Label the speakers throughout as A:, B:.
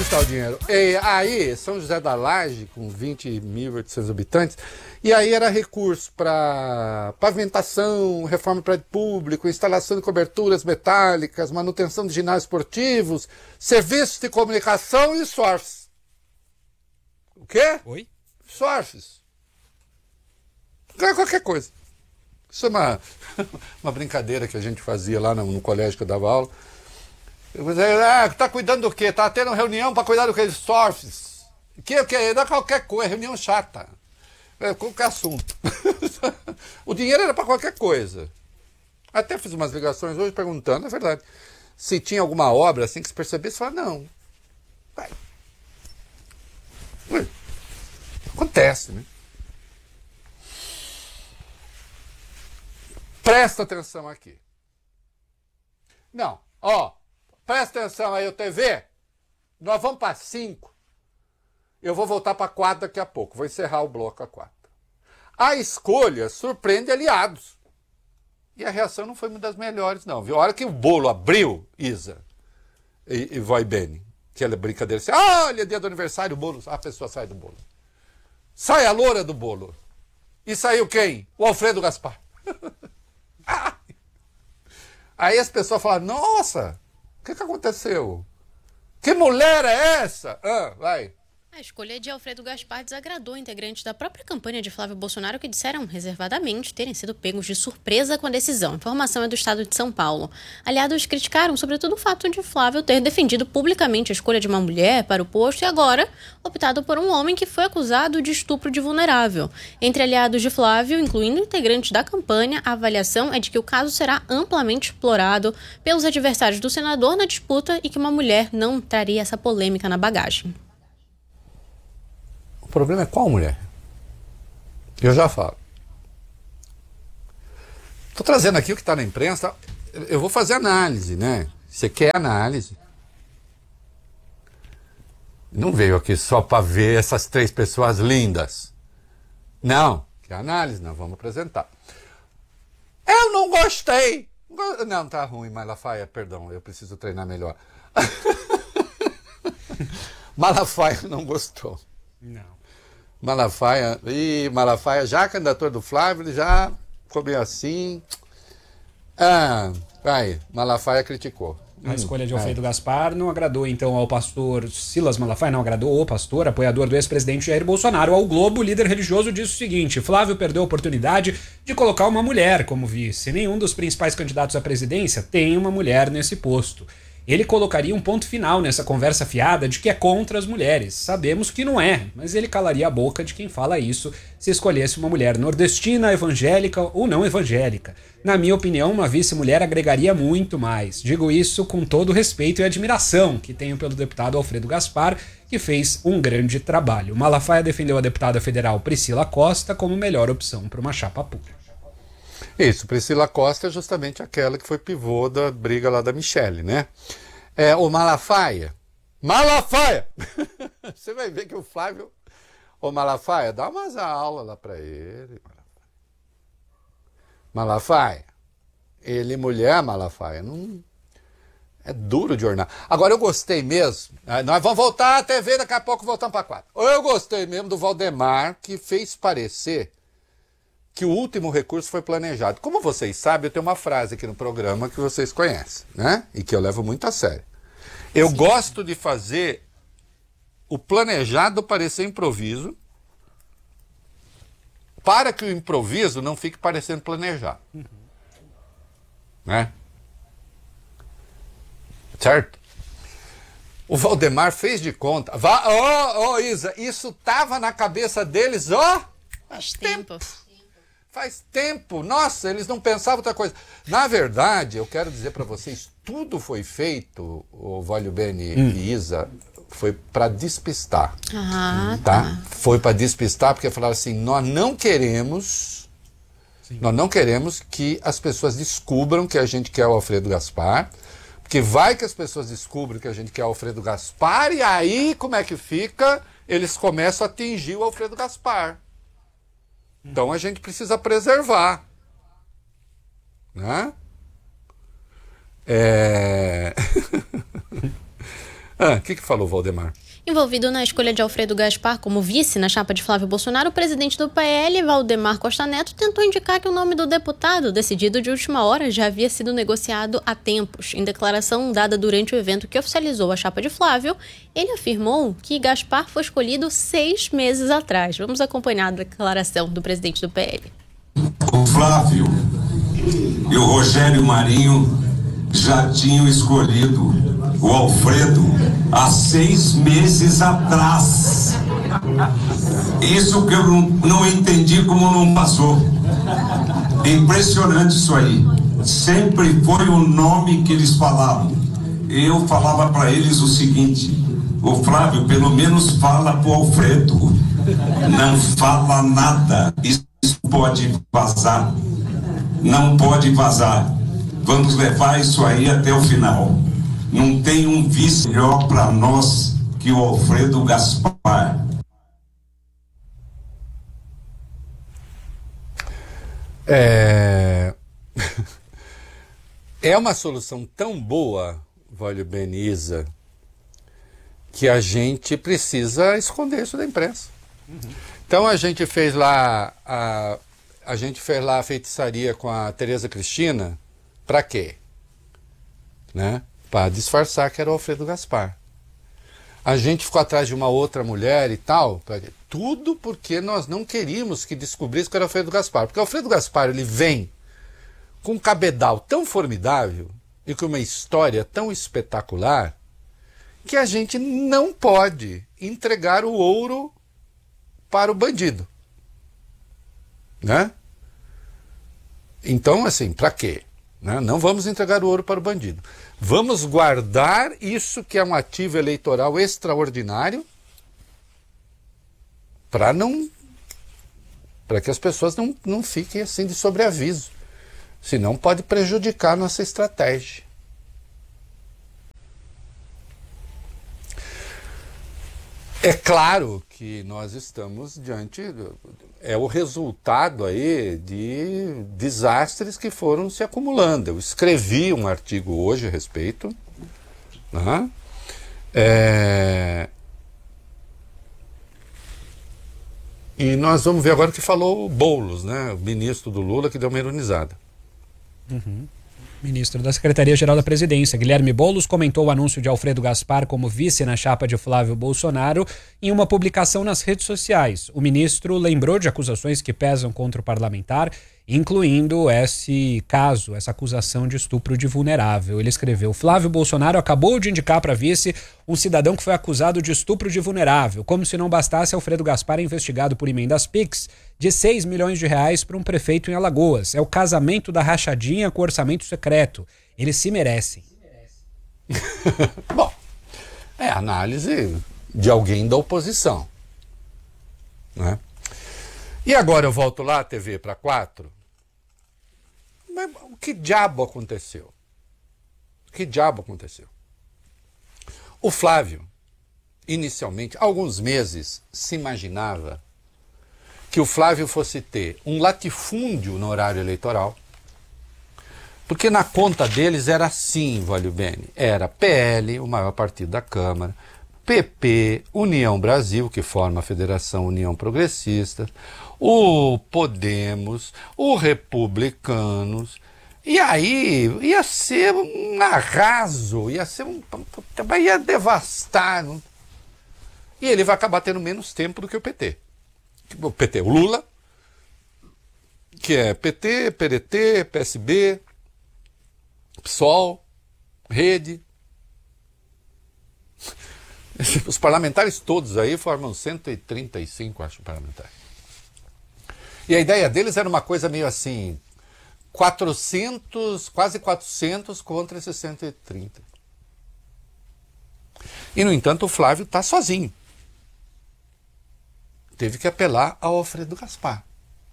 A: Onde está o dinheiro? E aí, São José da Laje, com 20.800 habitantes, e aí era recurso para pavimentação, reforma de prédio público, instalação de coberturas metálicas, manutenção de ginásios esportivos, serviços de comunicação e esforços. O quê?
B: Oi?
A: Esforços. Qualquer coisa. Isso é uma brincadeira que a gente fazia lá no colégio que eu dava aula. Eu dizia, tá cuidando do quê? Tá tendo reunião para cuidar do que? Esforços. O que? Dá qualquer coisa, reunião chata. Qualquer assunto. O dinheiro era para qualquer coisa. Até fiz umas ligações hoje perguntando, é verdade, se tinha alguma obra assim que se percebesse, fala, não. Vai. Acontece, né? Presta atenção aqui. Não, presta atenção aí, o TV. Nós vamos para 5. Eu vou voltar para 4 daqui a pouco. Vou encerrar o bloco a 4. A escolha surpreende aliados. E a reação não foi uma das melhores, não. Viu? A hora que o bolo abriu, Isa e Vai Bene, aquela brincadeira assim, olha, dia do aniversário, o bolo, a pessoa sai do bolo. Sai a loura do bolo. E saiu quem? O Alfredo Gaspar. Aí as pessoas falaram, nossa, o que aconteceu? Que mulher é essa? Vai.
C: A escolha de Alfredo Gaspar desagradou integrantes da própria campanha de Flávio Bolsonaro que disseram reservadamente terem sido pegos de surpresa com a decisão. A informação é do estado de São Paulo. Aliados criticaram sobretudo o fato de Flávio ter defendido publicamente a escolha de uma mulher para o posto e agora optado por um homem que foi acusado de estupro de vulnerável. Entre aliados de Flávio, incluindo integrantes da campanha, a avaliação é de que o caso será amplamente explorado pelos adversários do senador na disputa e que uma mulher não traria essa polêmica na bagagem.
A: O problema é qual mulher? Eu já falo. Estou trazendo aqui o que está na imprensa. Eu vou fazer análise, né? Você quer análise? Não veio aqui só para ver essas 3 pessoas lindas. Não, quer análise? Nós vamos apresentar. Eu não gostei. Não, tá ruim, Malafaia, perdão, eu preciso treinar melhor. Malafaia não gostou.
B: Não.
A: Malafaia, já candidator do Flávio, ele já ficou meio assim. Malafaia criticou.
B: A escolha de Alfredo Gaspar não agradou, então, ao pastor Silas Malafaia, não agradou o pastor, apoiador do ex-presidente Jair Bolsonaro. Ao Globo, o líder religioso disse o seguinte: Flávio perdeu a oportunidade de colocar uma mulher como vice. Nenhum dos principais candidatos à presidência tem uma mulher nesse posto. Ele colocaria um ponto final nessa conversa fiada de que é contra as mulheres. Sabemos que não é, mas ele calaria a boca de quem fala isso se escolhesse uma mulher nordestina, evangélica ou não evangélica. Na minha opinião, uma vice-mulher agregaria muito mais. Digo isso com todo o respeito e admiração que tenho pelo deputado Alfredo Gaspar, que fez um grande trabalho. Malafaia defendeu a deputada federal Priscila Costa como melhor opção para uma chapa pública.
A: Isso, Priscila Costa é justamente aquela que foi pivô da briga lá da Michelle, né? O Malafaia! Você vai ver que o Flávio... Ô Malafaia, dá umas aulas lá pra ele. Malafaia. Ele, mulher, Malafaia, não... É duro de ornar. Agora, eu gostei mesmo... Nós vamos voltar à TV, daqui a pouco voltamos pra 4. Eu gostei mesmo do Valdemar, que fez parecer que o último recurso foi planejado. Como vocês sabem, eu tenho uma frase aqui no programa que vocês conhecem, né? E que eu levo muito a sério. Eu gosto de fazer o planejado parecer improviso, para que o improviso não fique parecendo planejado. Né? Certo? O Valdemar fez de conta. Isa, isso tava na cabeça deles,
C: Faz tempo.
A: Faz tempo. Nossa, eles não pensavam outra coisa. Na verdade, eu quero dizer para vocês, tudo foi feito, o Vai Bene e Isa, foi para despistar. Tá? Foi para despistar, porque falaram assim, nós não queremos que as pessoas descubram que a gente quer o Alfredo Gaspar, porque vai que as pessoas descubram que a gente quer o Alfredo Gaspar, e aí, como é que fica? Eles começam a atingir o Alfredo Gaspar. Então a gente precisa preservar, né? O que falou o Valdemar?
C: Envolvido na escolha de Alfredo Gaspar como vice na chapa de Flávio Bolsonaro, o presidente do PL, Valdemar Costa Neto, tentou indicar que o nome do deputado, decidido de última hora, já havia sido negociado há tempos. Em declaração dada durante o evento que oficializou a chapa de Flávio, ele afirmou que Gaspar foi escolhido 6 meses atrás. Vamos acompanhar a declaração do presidente do PL.
D: O Flávio e o Rogério Marinho já tinham escolhido o Alfredo há 6 meses atrás. Isso que eu não entendi como não passou. Impressionante isso aí. Sempre foi o nome que eles falavam. Eu falava para eles o seguinte: o Flávio pelo menos fala pro Alfredo, não fala nada. Isso pode vazar. Não pode vazar. Vamos levar isso aí até o final. Não tem um vice melhor para nós que o Alfredo Gaspar.
A: É uma solução tão boa, Vólio Beniza, que a gente precisa esconder isso da imprensa. Então a gente fez lá a feitiçaria com a Tereza Cristina. Para quê? Né? Para disfarçar que era o Alfredo Gaspar. A gente ficou atrás de uma outra mulher e tal, tudo porque nós não queríamos que descobrisse que era o Alfredo Gaspar. Porque o Alfredo Gaspar, ele vem com um cabedal tão formidável e com uma história tão espetacular que a gente não pode entregar o ouro para o bandido. Né? Então, assim, para quê? Né? Não vamos entregar o ouro para o bandido. Vamos guardar isso que é um ativo eleitoral extraordinário para que as pessoas não fiquem assim de sobreaviso. Senão pode prejudicar a nossa estratégia. É claro que nós estamos é o resultado aí de desastres que foram se acumulando. Eu escrevi um artigo hoje a respeito, né? E nós vamos ver agora o que falou o Boulos, né? O ministro do Lula, que deu uma ironizada.
B: Ministro da Secretaria-Geral da Presidência, Guilherme Boulos, comentou o anúncio de Alfredo Gaspar como vice na chapa de Flávio Bolsonaro em uma publicação nas redes sociais. O ministro lembrou de acusações que pesam contra o parlamentar, incluindo essa acusação de estupro de vulnerável. Ele escreveu: Flávio Bolsonaro acabou de indicar para vice um cidadão que foi acusado de estupro de vulnerável. Como se não bastasse, Alfredo Gaspar é investigado por emendas PIX de 6 milhões de reais para um prefeito em Alagoas. É o casamento da rachadinha com orçamento secreto. Eles se merecem.
A: Bom, é análise de alguém da oposição, né? E agora eu volto lá, TV para 4. Mas o que diabo aconteceu? O que diabo aconteceu? O Flávio, inicialmente, há alguns meses, se imaginava que o Flávio fosse ter um latifúndio no horário eleitoral, porque na conta deles era assim, Vólio Bene, era PL, o maior partido da Câmara, PP, União Brasil, que forma a Federação União Progressista, o Podemos, o Republicanos, e aí ia ser um arraso, ia devastar. E ele vai acabar tendo menos tempo do que o PT. O Lula, que é PT, PDT, PSB, PSOL, Rede. Os parlamentares todos aí formam 135, acho, parlamentares. E a ideia deles era uma coisa meio assim, 400, quase 400 contra esses 130. E, no entanto, o Flávio está sozinho. Teve que apelar ao Alfredo Gaspar.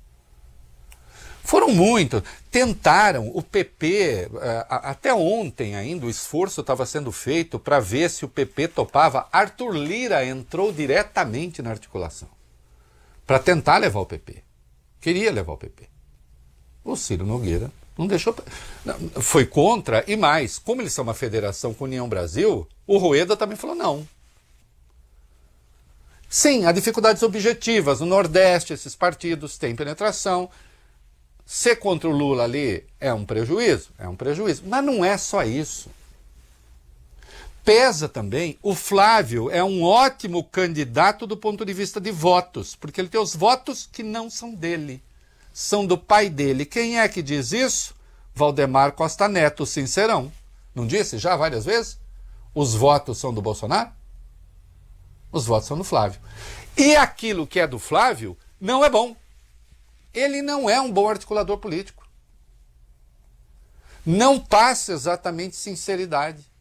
A: Foram muito, tentaram, o PP, até ontem ainda, o esforço estava sendo feito para ver se o PP topava. Arthur Lira entrou diretamente na articulação para tentar levar o PP. Queria levar o PP. O Ciro Nogueira Não deixou. Foi contra, e mais, como eles são uma federação com União Brasil, o Rueda também falou não. Sim, há dificuldades objetivas. No Nordeste, esses partidos têm penetração. Ser contra o Lula ali é um prejuízo? É um prejuízo. Mas não é só isso. Pesa também, o Flávio é um ótimo candidato do ponto de vista de votos, porque ele tem os votos que não são dele, são do pai dele. Quem é que diz isso? Valdemar Costa Neto, sincerão. Não disse já várias vezes? Os votos são do Bolsonaro? Os votos são do Flávio. E aquilo que é do Flávio não é bom. Ele não é um bom articulador político. Não passa exatamente sinceridade.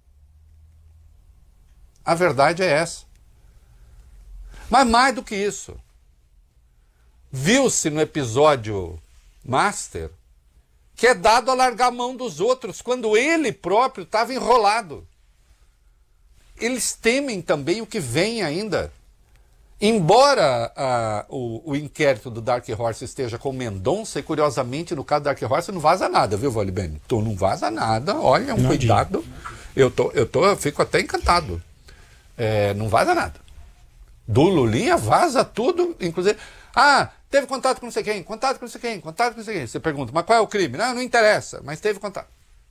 A: A verdade é essa. Mas mais do que isso, viu-se no episódio Master que é dado a largar a mão dos outros quando ele próprio estava enrolado. Eles temem também o que vem ainda. Embora o inquérito do Dark Horse esteja com Mendonça, e curiosamente no caso do Dark Horse não vaza nada, viu, Valibene? Então não vaza nada, olha, um cuidado. Eu fico até encantado. Não vaza nada. Do Lulinha vaza tudo, inclusive. Teve contato com não sei quem, contato com não sei quem, contato com não sei quem. Você pergunta, mas qual é o crime? Não interessa, mas teve contato.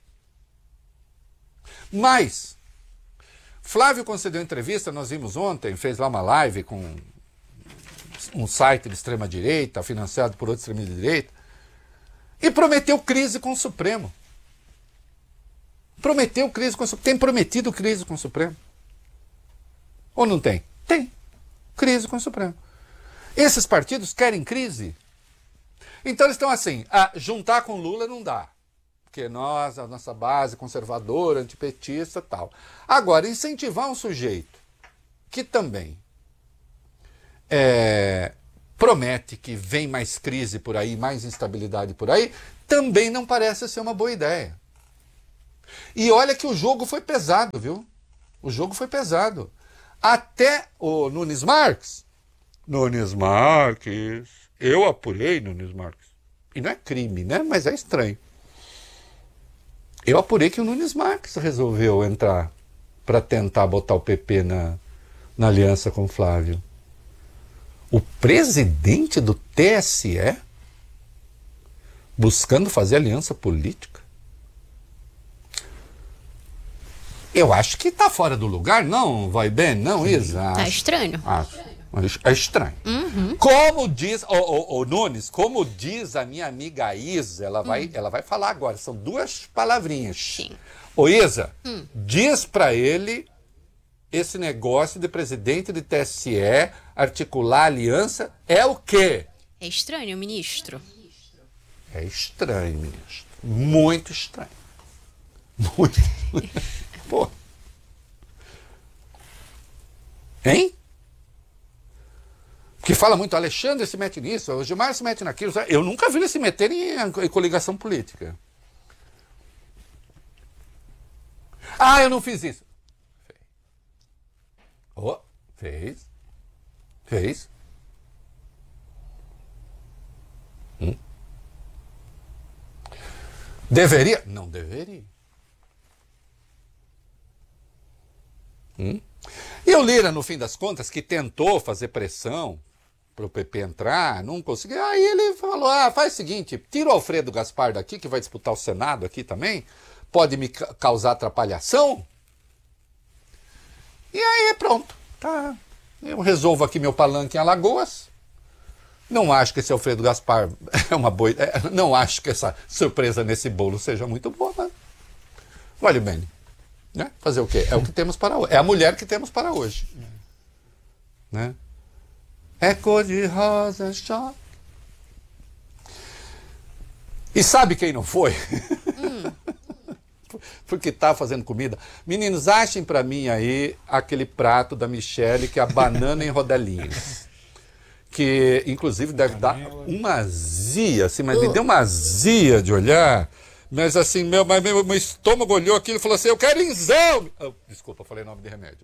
A: Mas, Flávio concedeu entrevista, nós vimos ontem, fez lá uma live com um site de extrema-direita, financiado por outro extremista-direita, e prometeu crise com o Supremo. Prometeu crise com o Supremo. Tem prometido crise com o Supremo. Ou não tem? Tem. Crise com o Supremo. Esses partidos querem crise. Então eles estão assim, juntar com Lula não dá. Porque nós, a nossa base conservadora, antipetista e tal. Agora, incentivar um sujeito que também promete que vem mais crise por aí, mais instabilidade por aí, também não parece ser uma boa ideia. E olha que o jogo foi pesado, viu? O jogo foi pesado. Até o Nunes Marques, eu apurei Nunes Marques. E não é crime, né? Mas é estranho. Eu apurei que o Nunes Marques resolveu entrar para tentar botar o PP na aliança com o Flávio. O presidente do TSE buscando fazer aliança política? Eu acho que está fora do lugar, não, vai bem, não, Isa?
C: Tá estranho.
A: É estranho.
C: Uhum.
A: Como diz, o Nunes, como diz a minha amiga Isa, ela vai falar agora, são duas palavrinhas.
C: Sim.
A: Ô Isa, diz para ele esse negócio de presidente de TSE articular aliança é o quê?
C: É estranho, ministro.
A: É estranho, ministro. Muito estranho. Muito. Pô. Hein? Porque fala muito, Alexandre se mete nisso, o Gilmar se mete naquilo. Eu nunca vi ele se meter em coligação política. Eu não fiz isso. Fez. Fez. Deveria? Não deveria. E o Lira, no fim das contas, que tentou fazer pressão para o PP entrar, não conseguiu. Aí ele falou, faz o seguinte, tira o Alfredo Gaspar daqui, que vai disputar o Senado aqui também, pode me causar atrapalhação. E aí pronto, tá. Eu resolvo aqui meu palanque em Alagoas. Não acho que esse Alfredo Gaspar é uma boa ideia. Não acho que essa surpresa nesse bolo seja muito boa, mas vale bem. Né? Fazer o quê? É o que temos para hoje. É a mulher que temos para hoje. Né? É cor de rosa, choque. E sabe quem não foi? Porque está fazendo comida. Meninos, achem para mim aí aquele prato da Michele, que é a banana em rodelinhas. Que, inclusive, deve dar uma azia, assim, mas me deu uma azia de olhar. Mas, assim, meu estômago olhou aquilo e falou assim, eu quero inzão! Desculpa, falei nome de remédio.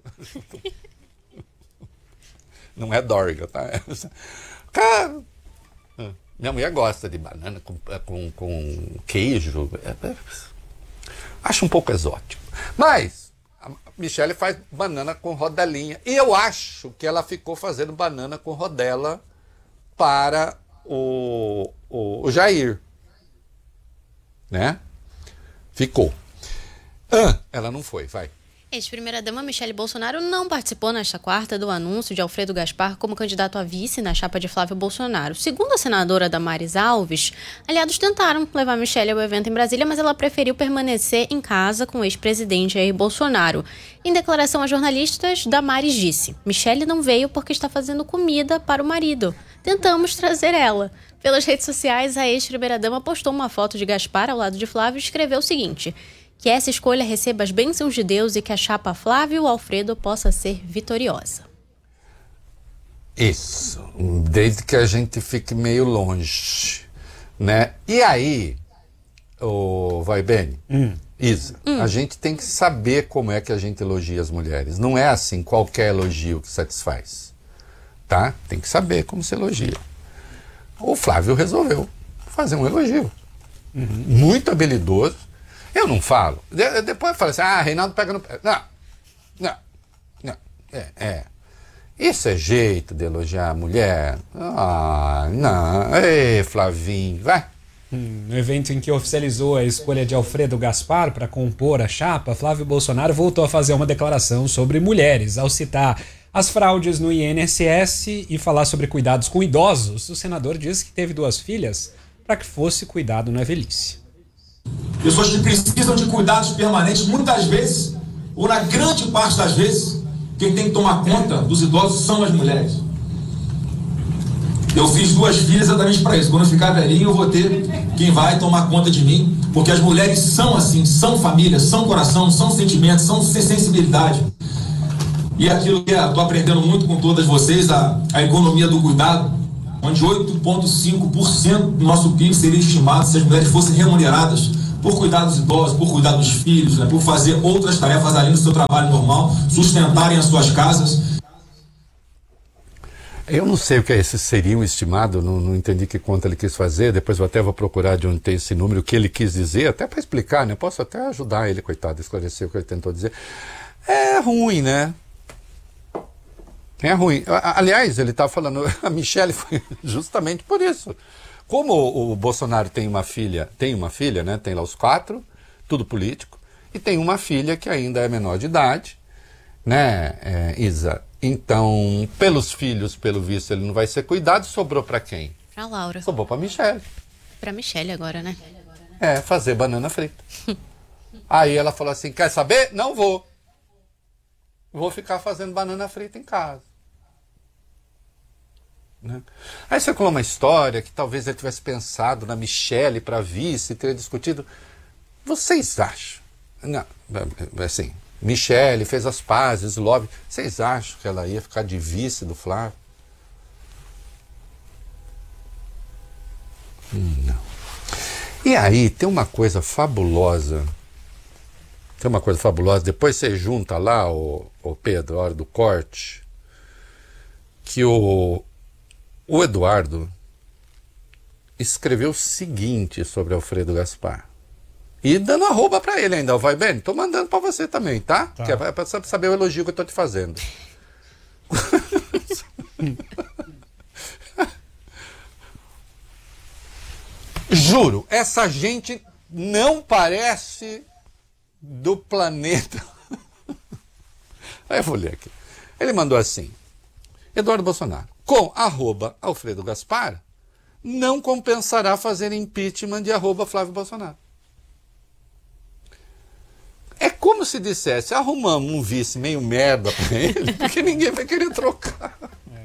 A: Não é Dorga, tá? Cara, Minha mulher gosta de banana com queijo. Acho um pouco exótico. Mas a Michele faz banana com rodelinha. E eu acho que ela ficou fazendo banana com rodela para o Jair. Né? Ficou. Ela não foi, vai.
C: Ex-primeira-dama Michele Bolsonaro não participou nesta quarta do anúncio de Alfredo Gaspar como candidato a vice na chapa de Flávio Bolsonaro. Segundo a senadora Damares Alves, aliados tentaram levar Michele ao evento em Brasília, mas ela preferiu permanecer em casa com o ex-presidente Jair Bolsonaro. Em declaração a jornalistas, Damares disse: Michele não veio porque está fazendo comida para o marido. Tentamos trazer ela. Pelas redes sociais, a ex-primeira-dama postou uma foto de Gaspar ao lado de Flávio e escreveu o seguinte: que essa escolha receba as bênçãos de Deus e que a chapa Flávio Alfredo possa ser vitoriosa.
A: Isso, desde que a gente fique meio longe, né? E aí, vai bem, Isa, a gente tem que saber como é que a gente elogia as mulheres. Não é assim qualquer elogio que satisfaz, tá? Tem que saber como se elogia. O Flávio resolveu fazer um elogio, muito habilidoso. Eu não falo. Depois eu falo assim, Reinaldo pega no pé. Não. Isso é jeito de elogiar a mulher? Não. Ei, Flavinho, vai.
B: No evento em que oficializou a escolha de Alfredo Gaspar para compor a chapa, Flávio Bolsonaro voltou a fazer uma declaração sobre mulheres. Ao citar as fraudes no INSS e falar sobre cuidados com idosos, o senador disse que teve 2 filhas para que fosse cuidado na velhice.
E: Pessoas que precisam de cuidados permanentes, muitas vezes, ou na grande parte das vezes, quem tem que tomar conta dos idosos são as mulheres. Eu fiz 2 filhas exatamente para isso. Quando eu ficar velhinho, eu vou ter quem vai tomar conta de mim, porque as mulheres são assim, são família, são coração, são sentimento, são sensibilidade. E aquilo que eu estou aprendendo muito com todas vocês, a economia do cuidado, onde 8,5% do nosso PIB seria estimado se as mulheres fossem remuneradas por cuidar dos idosos, por cuidar dos filhos, né, por fazer outras tarefas além do seu trabalho normal, sustentarem as suas casas.
A: Eu não sei o que é esse seria um estimado, não entendi que conta ele quis fazer, depois eu até vou procurar de onde tem esse número, o que ele quis dizer, até para explicar, né? Posso até ajudar ele, coitado, a esclarecer o que ele tentou dizer. É ruim, né? É ruim. Aliás, ele estava falando, a Michele foi justamente por isso. Como o Bolsonaro tem uma filha, né? Tem lá os 4, tudo político, e tem uma filha que ainda é menor de idade, né, Isa? Então, pelos filhos, pelo visto, ele não vai ser cuidado, sobrou para quem?
C: Pra Laura.
A: Sobrou para Michele.
C: Pra Michele agora, né?
A: Fazer banana frita. Aí ela falou assim, quer saber? Não vou. Vou ficar fazendo banana frita em casa. Né? Aí circulou uma história que talvez ele tivesse pensado na Michele para vice, teria discutido. Vocês acham? Não, assim, Michele fez as pazes, lobby. Vocês acham que ela ia ficar de vice do Flávio? Não. E aí tem uma coisa fabulosa. Depois você junta lá, o Pedro, a hora do corte, que o Eduardo escreveu o seguinte sobre Alfredo Gaspar. E dando arroba pra ele ainda, vai bem? Tô mandando pra você também, tá? Que é pra saber o elogio que eu tô te fazendo. Juro, essa gente não parece do planeta. Aí eu vou ler aqui. Ele mandou assim: Eduardo Bolsonaro, com @Alfredo Gaspar, não compensará fazer impeachment de @Flávio Bolsonaro. É como se dissesse, arrumamos um vice meio merda pra ele, porque ninguém vai querer trocar.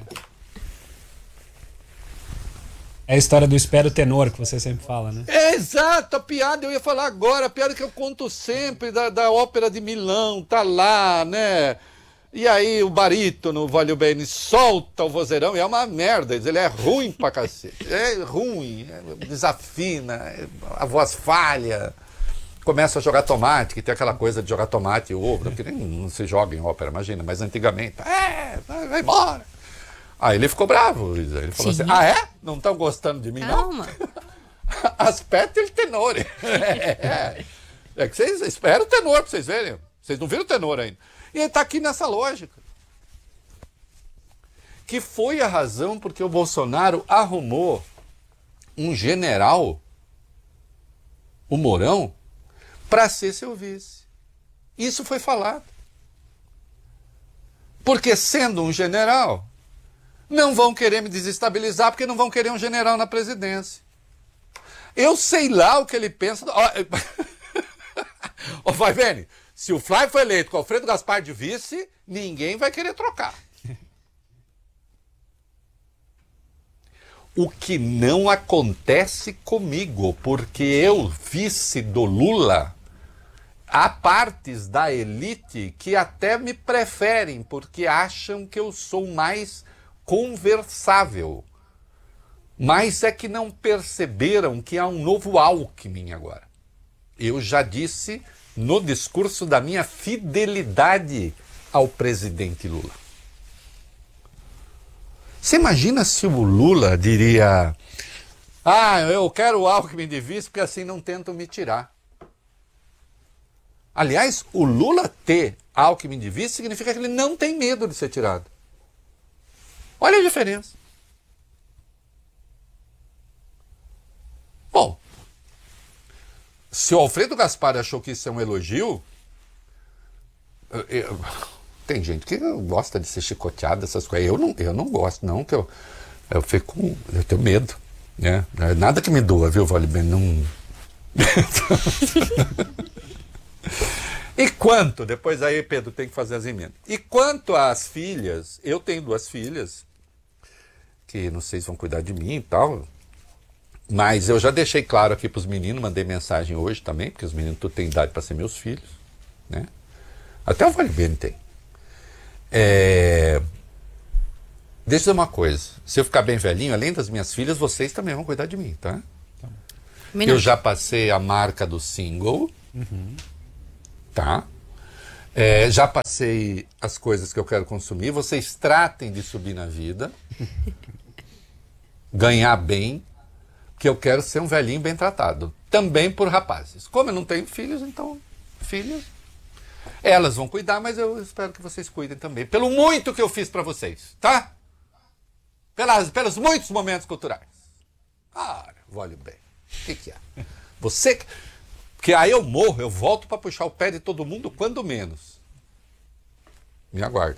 B: É a história do espero tenor que você sempre fala, né?
A: É exato, a piada eu ia falar agora, a piada que eu conto sempre da ópera de Milão, tá lá, né? E aí o barítono, Valio Bene, solta o vozeirão e é uma merda, ele é ruim pra cacete, é ruim, desafina, a voz falha, começa a jogar tomate, que tem aquela coisa de jogar tomate e ovo, porque não se joga em ópera, imagina, mas antigamente, vai embora. Aí ele ficou bravo, ele falou assim, é? Não estão gostando de mim,
C: Calma.
A: não? Aspetta il tenore. É que vocês esperam o tenor para vocês verem. Vocês não viram o tenor ainda. E ele está aqui nessa lógica. Que foi a razão porque o Bolsonaro arrumou um general, o Mourão, para ser seu vice. Isso foi falado. Porque sendo um general, não vão querer me desestabilizar porque não vão querer um general na presidência. Eu sei lá o que ele pensa. Ó, vai vendo, se o Flávio foi eleito com o Alfredo Gaspar de vice, ninguém vai querer trocar. O que não acontece comigo, porque eu, vice do Lula, há partes da elite que até me preferem, porque acham que eu sou mais conversável. Mas é que não perceberam que há um novo Alckmin agora. Eu já disse no discurso da minha fidelidade ao presidente Lula. Você imagina se o Lula diria: eu quero o Alckmin de vice porque assim não tentam me tirar. Aliás, o Lula ter Alckmin de vice significa que ele não tem medo de ser tirado. Olha a diferença. Bom, se o Alfredo Gaspar achou que isso é um elogio, tem gente que gosta de ser chicoteada, essas coisas. Eu não gosto, não, que eu tenho medo, né? Nada que me doa, viu, Vale Bem? Não. E quanto, depois aí, Pedro, tem que fazer as emendas. E quanto às filhas, eu tenho 2 filhas, que não sei se vão cuidar de mim e tal, mas eu já deixei claro aqui para os meninos, mandei mensagem hoje também, porque os meninos tudo têm idade para ser meus filhos, né? Até o Vale Bem tem. Deixa eu dizer uma coisa, se eu ficar bem velhinho, além das minhas filhas, vocês também vão cuidar de mim, tá? Eu já passei a marca do single, tá? Já passei as coisas que eu quero consumir, vocês tratem de subir na vida, ganhar bem, que eu quero ser um velhinho bem tratado. Também por rapazes. Como eu não tenho filhos, então, filhas, elas vão cuidar, mas eu espero que vocês cuidem também. Pelo muito que eu fiz para vocês, tá? Pelos muitos momentos culturais. Vale bem. O que é? Você... Porque aí eu morro, eu volto para puxar o pé de todo mundo, quando menos. Me aguarde.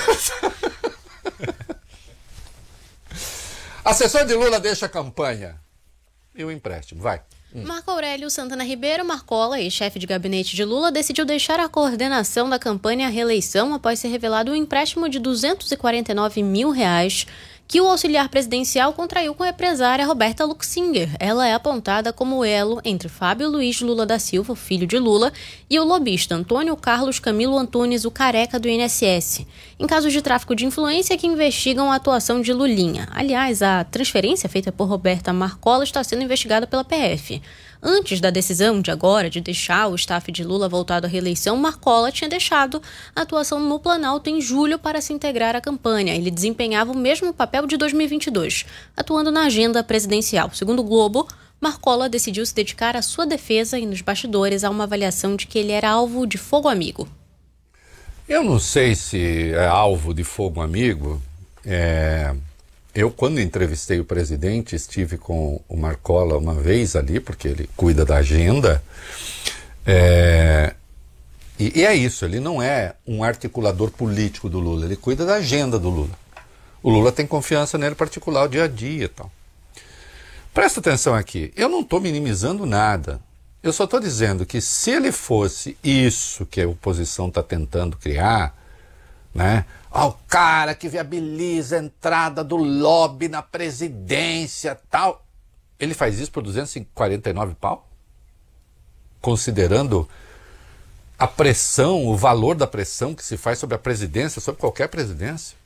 A: Assessor de Lula deixa a campanha e o empréstimo. Vai.
C: Marco Aurélio Santana Ribeiro Marcola, ex-chefe de gabinete de Lula, decidiu deixar a coordenação da campanha à reeleição após ser revelado um empréstimo de R$249 mil que o auxiliar presidencial contraiu com a empresária Roberta Luxinger. Ela é apontada como elo entre Fábio Luiz Lula da Silva, filho de Lula, e o lobista Antônio Carlos Camilo Antunes, o careca do INSS, em casos de tráfico de influência que investigam a atuação de Lulinha. Aliás, a transferência feita por Roberta Marcola está sendo investigada pela PF. Antes da decisão de agora de deixar o staff de Lula voltado à reeleição, Marcola tinha deixado a atuação no Planalto em julho para se integrar à campanha. Ele desempenhava o mesmo papel de 2022, atuando na agenda presidencial. Segundo o Globo, Marcola decidiu se dedicar à sua defesa e nos bastidores há uma avaliação de que ele era alvo de fogo amigo.
A: Eu não sei se é alvo de fogo amigo. Eu, quando entrevistei o presidente, estive com o Marcola uma vez ali, porque ele cuida da agenda. E é isso, ele não é um articulador político do Lula, ele cuida da agenda do Lula. O Lula tem confiança nele particular, o dia a dia e tal. Presta atenção aqui, eu não estou minimizando nada. Eu só estou dizendo que se ele fosse isso que a oposição está tentando criar, né? O cara que viabiliza a entrada do lobby na presidência, tal. Ele faz isso por 249 pau? Considerando a pressão, o valor da pressão que se faz sobre a presidência, sobre qualquer presidência.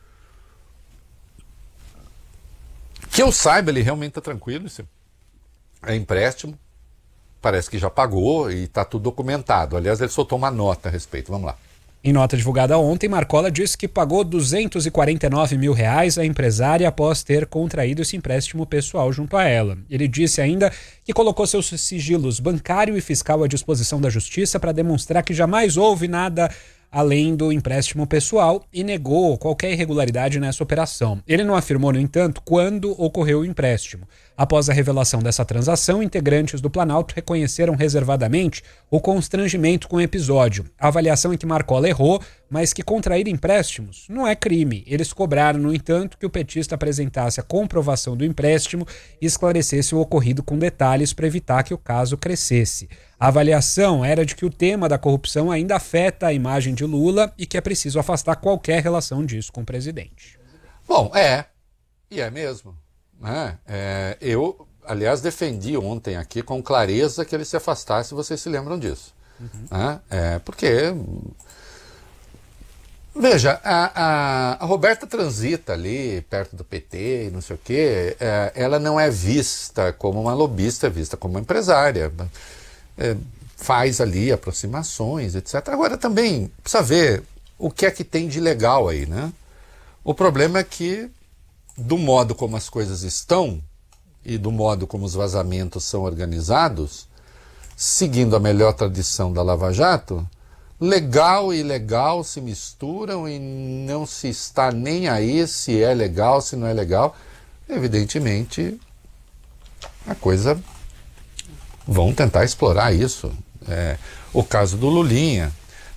A: Que eu saiba, ele realmente está tranquilo. Isso é empréstimo. Parece que já pagou e está tudo documentado. Aliás, ele soltou uma nota a respeito. Vamos lá.
B: Em nota divulgada ontem, Marcola disse que pagou R$249 mil à empresária após ter contraído esse empréstimo pessoal junto a ela. Ele disse ainda que colocou seus sigilos bancário e fiscal à disposição da justiça para demonstrar que jamais houve nada além do empréstimo pessoal e negou qualquer irregularidade nessa operação. Ele não afirmou, no entanto, quando ocorreu o empréstimo. Após a revelação dessa transação, integrantes do Planalto reconheceram reservadamente o constrangimento com o episódio. A avaliação é que Marcola errou, mas que contrair empréstimos não é crime. Eles cobraram, no entanto, que o petista apresentasse a comprovação do empréstimo e esclarecesse o ocorrido com detalhes para evitar que o caso crescesse. A avaliação era de que o tema da corrupção ainda afeta a imagem de Lula e que é preciso afastar qualquer relação disso com o presidente.
A: Bom, e é mesmo. Né? Eu, aliás, defendi ontem aqui com clareza que ele se afastasse, vocês se lembram disso. Né? Porque, veja, a Roberta transita ali perto do PT e não sei o quê, ela não é vista como uma lobista, é vista como uma empresária. Faz ali aproximações, etc. Agora também precisa ver o que é que tem de legal aí, né? O problema é que, do modo como as coisas estão e do modo como os vazamentos são organizados, seguindo a melhor tradição da Lava Jato, legal e ilegal se misturam e não se está nem aí se é legal, se não é legal. Evidentemente, a coisa... Vão tentar explorar isso. O caso do Lulinha,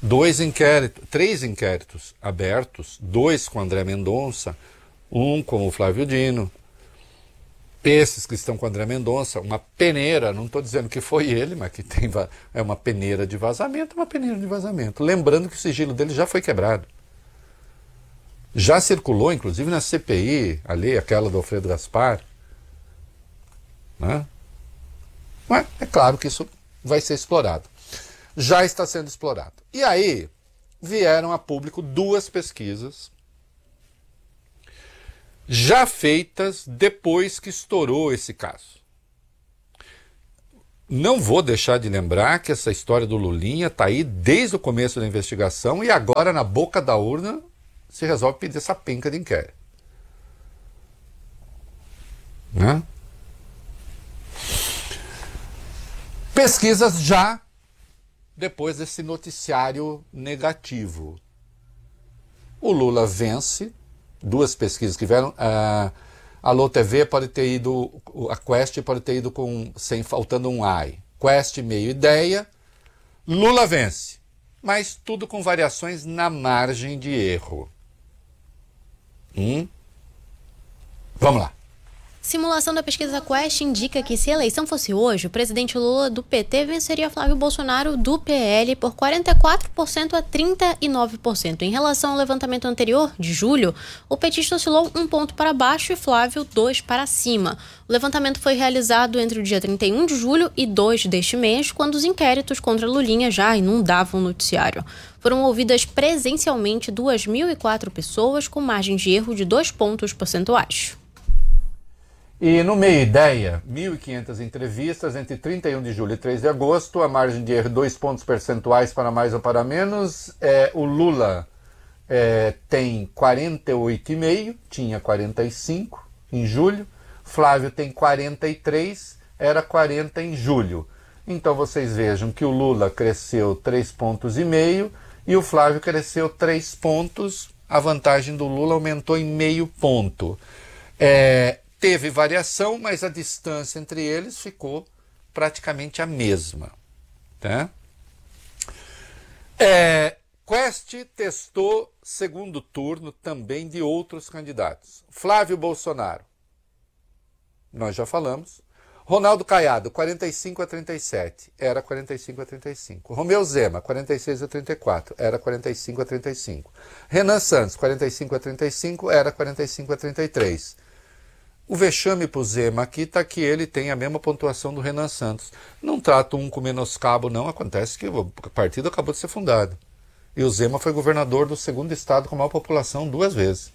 A: 3 inquéritos abertos, 2 com André Mendonça, 1 com o Flávio Dino. Esses que estão com o André Mendonça, uma peneira, não estou dizendo que foi ele, mas que é uma peneira de vazamento, Lembrando que o sigilo dele já foi quebrado. Já circulou, inclusive, na CPI, ali, aquela do Alfredo Gaspar, né? Mas é claro que isso vai ser explorado. Já está sendo explorado. E aí vieram a público 2 pesquisas já feitas depois que estourou esse caso. Não vou deixar de lembrar que essa história do Lulinha está aí desde o começo da investigação e agora na boca da urna se resolve pedir essa penca de inquérito. Né? Pesquisas já depois desse noticiário negativo. O Lula vence, 2 pesquisas que vieram. A Alô TV pode ter ido, a Quest pode ter ido faltando um AI. Quest meio ideia, Lula vence, mas tudo com variações na margem de erro. Vamos lá.
C: Simulação da pesquisa Quest indica que, se a eleição fosse hoje, o presidente Lula do PT venceria Flávio Bolsonaro do PL por 44% a 39%. Em relação ao levantamento anterior, de julho, o petista oscilou 1 ponto para baixo e Flávio 2 para cima. O levantamento foi realizado entre o dia 31 de julho e 2 deste mês, quando os inquéritos contra Lulinha já inundavam o noticiário. Foram ouvidas presencialmente 2.004 pessoas, com margem de erro de 2 pontos percentuais.
A: E no Meio Ideia, 1.500 entrevistas entre 31 de julho e 3 de agosto, a margem de erro 2 pontos percentuais para mais ou para menos. O Lula tem 48,5, tinha 45 em julho. Flávio tem 43, era 40 em julho. Então vocês vejam que o Lula cresceu 3,5 pontos e o Flávio cresceu 3 pontos. A vantagem do Lula aumentou em meio ponto. Teve variação, mas a distância entre eles ficou praticamente a mesma. Tá? Quest testou segundo turno também de outros candidatos. Flávio Bolsonaro, nós já falamos. Ronaldo Caiado, 45 a 37, era 45 a 35. Romeu Zema, 46 a 34, era 45 a 35. Renan Santos, 45 a 35, era 45 a 33. O vexame pro Zema aqui está que ele tem a mesma pontuação do Renan Santos. Não trato um com menoscabo, não. Acontece que o partido acabou de ser fundado. E o Zema foi governador do 2º estado com a maior população 2 vezes.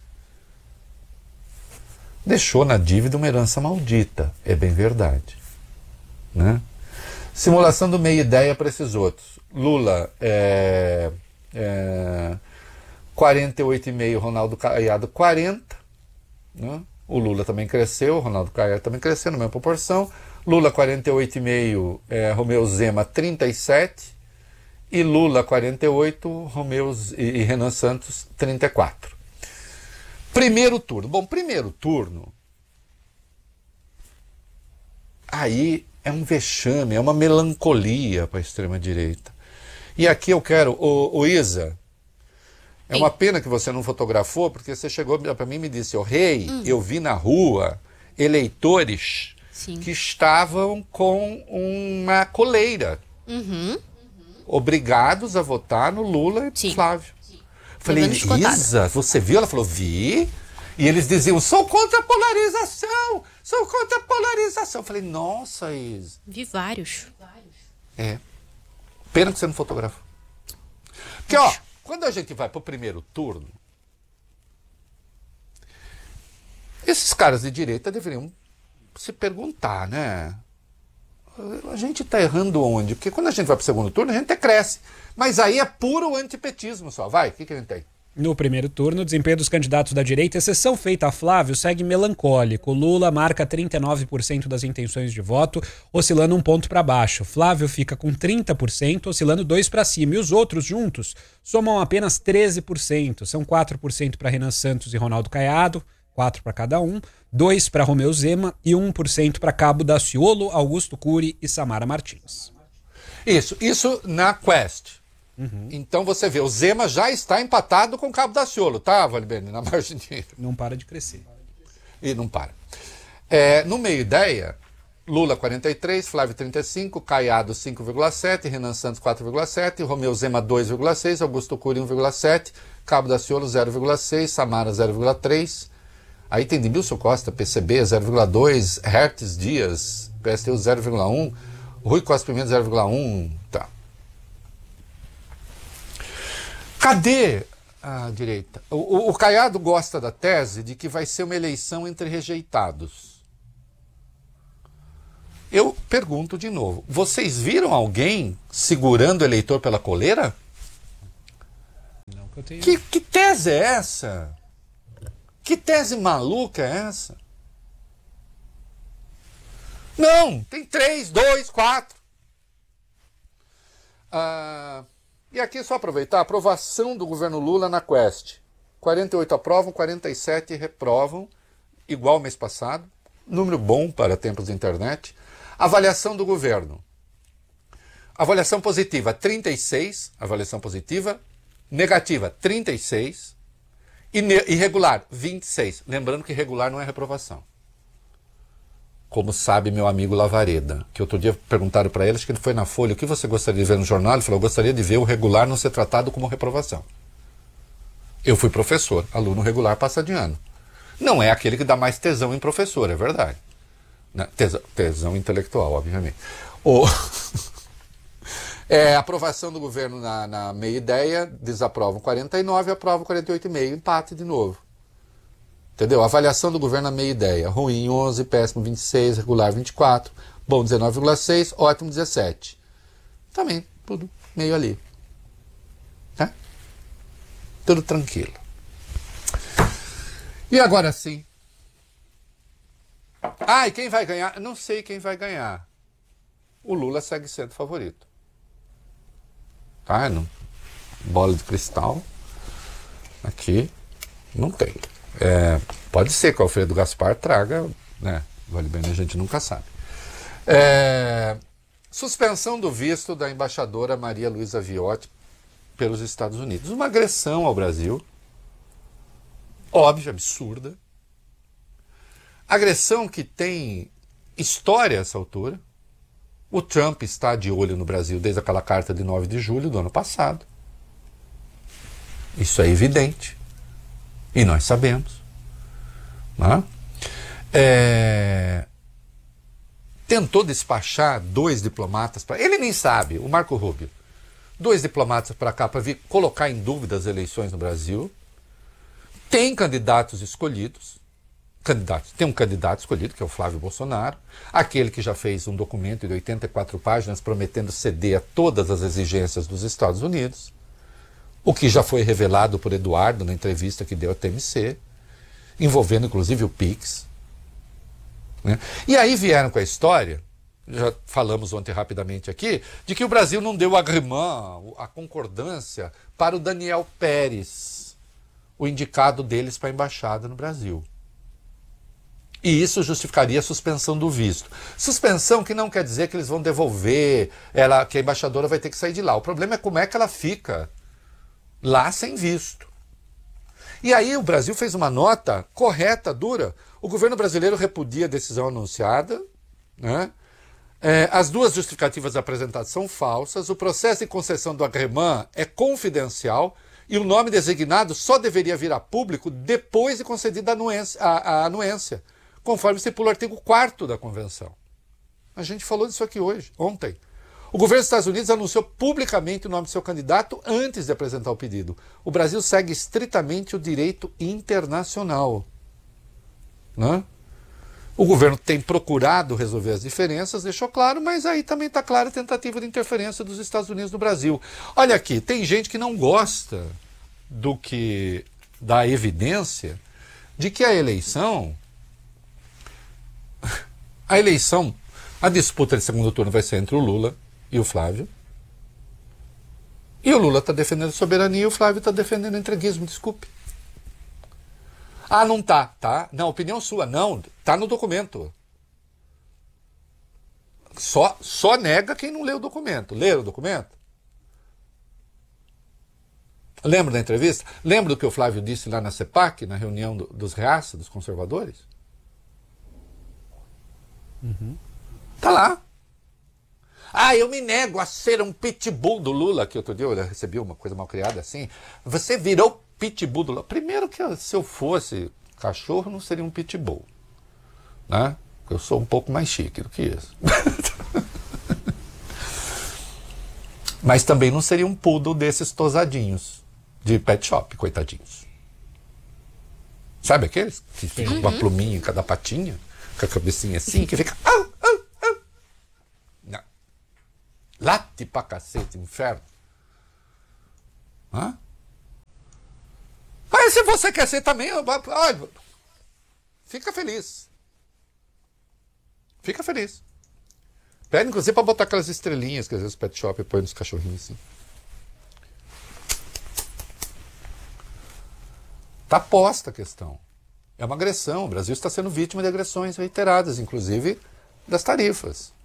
A: Deixou na dívida uma herança maldita. É bem verdade. Né? Simulação do Meio Ideia para esses outros. Lula 48,5% Ronaldo Caiado, 40%. Né? O Lula também cresceu, o Ronaldo Caiado também cresceu na mesma proporção. Lula 48,5%, Romeu Zema 37%. E Lula 48%, e Renan Santos 34%. Primeiro turno. Bom, primeiro turno, aí é um vexame, é uma melancolia para a extrema-direita. E aqui eu quero, o Isa, é uma pena que você não fotografou, porque você chegou para mim e me disse, rei, eu vi na rua eleitores que estavam com uma coleira. Obrigados a votar no Lula e Flávio. Falei, Isa, você viu? Ela falou, vi. E eles diziam, sou contra a polarização, sou contra a polarização. Eu falei, nossa, Isa.
C: Vi vários.
A: Pena que você não fotografou. Porque, ó, quando a gente vai pro primeiro turno, esses caras de direita deveriam se perguntar, né? A gente tá errando onde? Porque quando a gente vai pro segundo turno, a gente até cresce. Mas aí é puro antipetismo só. Vai, o que a gente tem?
B: No primeiro turno, o desempenho dos candidatos da direita, exceção feita a Flávio, segue melancólico. Lula marca 39% das intenções de voto, oscilando 1 ponto para baixo. Flávio fica com 30%, oscilando 2 para cima. E os outros juntos somam apenas 13%. São 4% para Renan Santos e Ronaldo Caiado, 4 para cada um, 2 para Romeu Zema e 1% para Cabo Daciolo, Augusto Cury e Samara Martins.
A: Isso na Quest. Então você vê, o Zema já está empatado com o Cabo Daciolo, tá, Valibene? Na margem de...
B: Não para de crescer.
A: E não para. No meio ideia, Lula 43%, Flávio 35%, Caiado 5,7%, Renan Santos 4,7%, Romeu Zema 2,6%, Augusto Cury 1,7%, Cabo Daciolo 0,6%, Samara 0,3%. Aí tem Demilson Costa, PCB 0,2%, Hertz Dias, PSTU 0,1%, Rui Costa Pimenta 0,1%. Tá. Cadê a direita? O Caiado gosta da tese de que vai ser uma eleição entre rejeitados. Eu pergunto de novo, vocês viram alguém segurando o eleitor pela coleira?
B: Não que eu tenha...
A: Que tese é essa? Que tese maluca é essa? Não, tem 3, 2, 4. E aqui é só aproveitar a aprovação do governo Lula na Quest. 48 aprovam, 47 reprovam, igual mês passado. Número bom para tempos de internet. Avaliação do governo. Avaliação positiva, 36. Avaliação positiva. Negativa, 36. Irregular, 26. Lembrando que irregular não é reprovação. Como sabe meu amigo Lavareda, que outro dia perguntaram para ele, acho que ele foi na Folha, o que você gostaria de ver no jornal? Ele falou, eu gostaria de ver o regular não ser tratado como reprovação. Eu fui professor, aluno regular passa de ano. Não é aquele que dá mais tesão em professor, é verdade. Tesão intelectual, obviamente. Aprovação do governo na meia ideia, desaprovam 49, aprovam 48,5, empate de novo. Entendeu? Avaliação do governo na meia ideia. Ruim 11, péssimo 26, regular 24, bom 19,6, ótimo 17. Também tudo meio ali. Tá? Tudo tranquilo. E agora sim. E quem vai ganhar? Não sei quem vai ganhar. O Lula segue sendo favorito. Tá? Não. Bola de cristal. Aqui não tem. Pode ser que o Alfredo Gaspar traga, né? Vale bem, a gente nunca sabe. Suspensão do visto da embaixadora Maria Luísa Viotti pelos Estados Unidos. Uma agressão ao Brasil. Óbvio, absurda. Agressão que tem história a essa altura. O Trump está de olho no Brasil desde aquela carta de 9 de julho do ano passado. Isso é evidente. E nós sabemos. Né? Tentou despachar 2 diplomatas para... Ele nem sabe, o Marco Rubio. 2 diplomatas para cá para vir colocar em dúvida as eleições no Brasil. Tem candidatos escolhidos. Tem um candidato escolhido, que é o Flávio Bolsonaro. Aquele que já fez um documento de 84 páginas prometendo ceder a todas as exigências dos Estados Unidos. O que já foi revelado por Eduardo na entrevista que deu à TMC, envolvendo inclusive o Pix. Né? E aí vieram com a história, já falamos ontem rapidamente aqui, de que o Brasil não deu agrément, a concordância, para o Daniel Pérez, o indicado deles para a embaixada no Brasil. E isso justificaria a suspensão do visto. Suspensão que não quer dizer que eles vão devolver, que a embaixadora vai ter que sair de lá. O problema é como é que ela fica lá sem visto. E aí o Brasil fez uma nota correta, dura. O governo brasileiro repudia a decisão anunciada, né? As duas justificativas da apresentação são falsas, o processo de concessão do agrément é confidencial e o nome designado só deveria vir a público depois de concedida a anuência, conforme estipula o artigo 4º da Convenção. A gente falou disso aqui ontem. O governo dos Estados Unidos anunciou publicamente o nome do seu candidato antes de apresentar o pedido. O Brasil segue estritamente o direito internacional. Né? O governo tem procurado resolver as diferenças, deixou claro, mas aí também está clara a tentativa de interferência dos Estados Unidos no Brasil. Olha aqui, tem gente que não gosta da evidência de que a disputa de segundo turno vai ser entre o Lula e o Flávio. E o Lula está defendendo soberania e o Flávio está defendendo entreguismo, desculpe. Ah, não tá. Não, opinião sua. Não, tá no documento. Só nega quem não leu o documento. Leram o documento? Lembra da entrevista? Lembra do que o Flávio disse lá na CEPAC, na reunião dos reaça, dos conservadores?
B: Uhum.
A: Tá lá. Ah, eu me nego a ser um pitbull do Lula, que outro dia eu recebi uma coisa mal criada assim. Você virou pitbull do Lula. Primeiro que se eu fosse cachorro, não seria um pitbull. Né? Eu sou um pouco mais chique do que isso. Mas também não seria um poodle desses tosadinhos de pet shop, coitadinhos. Sabe aqueles que ficam com uma pluminha em cada patinha, com a cabecinha assim, que fica... Não. Late pra cacete, inferno. Hã? Mas se você quer ser também, fica feliz. Fica feliz. Pede, inclusive, para botar aquelas estrelinhas que às vezes o pet shop põe nos cachorrinhos assim. Está posta a questão. É uma agressão. O Brasil está sendo vítima de agressões reiteradas, inclusive das tarifas.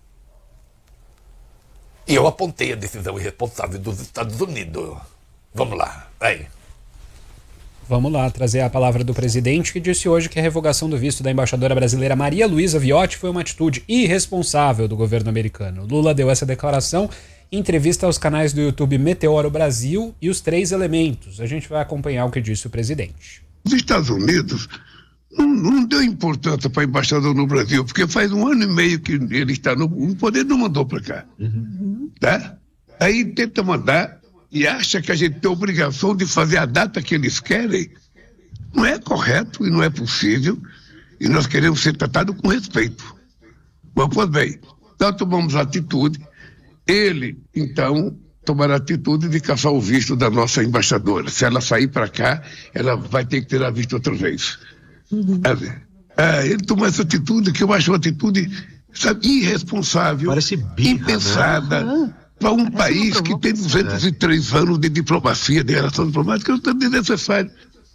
A: E eu apontei a decisão irresponsável dos Estados Unidos. Vamos lá, aí.
B: Vamos lá, trazer a palavra do presidente, que disse hoje que a revogação do visto da embaixadora brasileira Maria Luísa Viotti foi uma atitude irresponsável do governo americano. Lula deu essa declaração em entrevista aos canais do YouTube Meteoro Brasil e Os Três Elementos. A gente vai acompanhar o que disse o presidente.
F: Os Estados Unidos não deu importância para embaixador no Brasil, porque faz 1 ano e meio que ele está no poder, não mandou para cá. Tá? Aí tenta mandar e acha que a gente tem a obrigação de fazer a data que eles querem. Não é correto e não é possível, e nós queremos ser tratados com respeito. Mas, pois bem, nós tomamos atitude, ele, então, tomará a atitude de caçar o visto da nossa embaixadora. Se ela sair para cá, ela vai ter que tirar visto outra vez. Ele tomou essa atitude que eu acho uma atitude, sabe, irresponsável, impensada, né? Para um país que tem 203 anos de diplomacia, de relação diplomática, é desnecessário.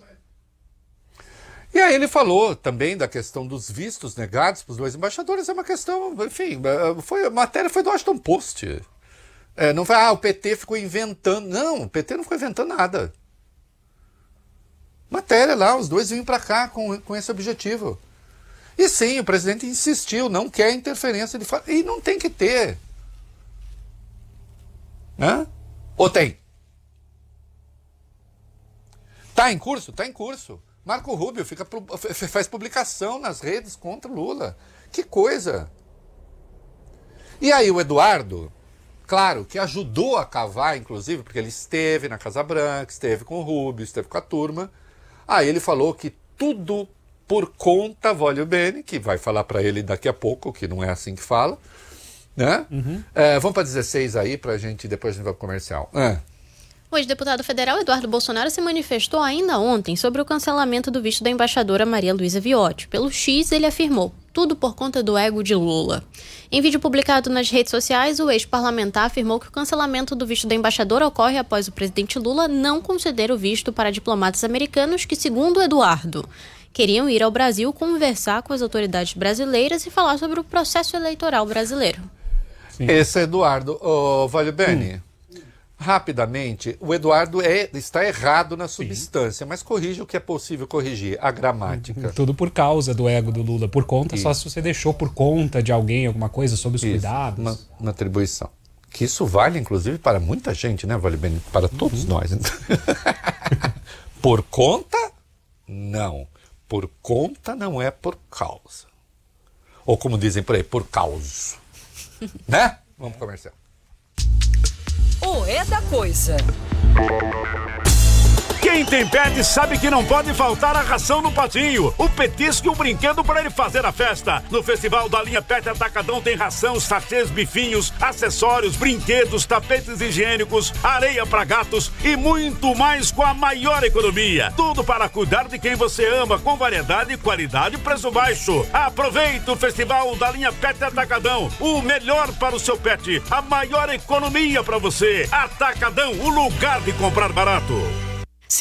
A: E aí ele falou também da questão dos vistos negados para os 2 embaixadores. É uma questão, enfim, a matéria foi do Washington Post. Não foi, o PT ficou inventando. Não, o PT não ficou inventando nada. Matéria lá, os 2 vinham para cá com esse objetivo. E sim, o presidente insistiu, não quer interferência de fato. E não tem que ter. Hã? Ou tem? Tá em curso? Tá em curso. Marco Rubio faz publicação nas redes contra o Lula. Que coisa! E aí o Eduardo, claro, que ajudou a cavar, inclusive, porque ele esteve na Casa Branca, esteve com o Rubio, esteve com a turma. Aí ele falou que tudo por conta, voglio bene, que vai falar para ele daqui a pouco, que não é assim que fala. Né? Vamos para 16 aí, pra gente, depois a gente vai pro comercial.
C: O ex-deputado federal Eduardo Bolsonaro se manifestou ainda ontem sobre o cancelamento do visto da embaixadora Maria Luísa Viotti. Pelo X, ele afirmou: tudo por conta do ego de Lula. Em vídeo publicado nas redes sociais, o ex-parlamentar afirmou que o cancelamento do visto da embaixadora ocorre após o presidente Lula não conceder o visto para diplomatas americanos que, segundo Eduardo, queriam ir ao Brasil conversar com as autoridades brasileiras e falar sobre o processo eleitoral brasileiro.
A: Sim. Esse é Eduardo. Vale Bene, rapidamente, o Eduardo está errado na substância, mas corrige o que é possível corrigir, a gramática.
B: Tudo por causa do ego do Lula, por conta, só se você deixou por conta de alguém alguma coisa, sob os cuidados.
A: Uma atribuição. Que isso vale, inclusive, para muita gente, né, Vale Bene? Para todos nós. Por conta, não. Por conta não é por causa. Ou como dizem por aí, por causa. Né? Vamos pro comercial.
G: O É da Coisa.
H: Quem tem pet sabe que não pode faltar a ração no patinho, o petisco e o brinquedo para ele fazer a festa. No Festival da Linha Pet Atacadão tem ração, sachês, bifinhos, acessórios, brinquedos, tapetes higiênicos, areia para gatos e muito mais com a maior economia. Tudo para cuidar de quem você ama, com variedade, qualidade e preço baixo. Aproveite o Festival da Linha Pet Atacadão, o melhor para o seu pet, a maior economia para você. Atacadão, o lugar de comprar barato.